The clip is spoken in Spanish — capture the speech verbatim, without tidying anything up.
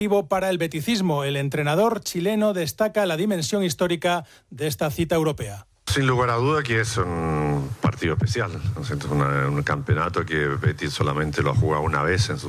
Para el beticismo, el entrenador chileno destaca la dimensión histórica de esta cita europea. Sin lugar a duda que es un partido especial, ¿no es cierto? Una, un campeonato que Betis solamente lo ha jugado una vez en su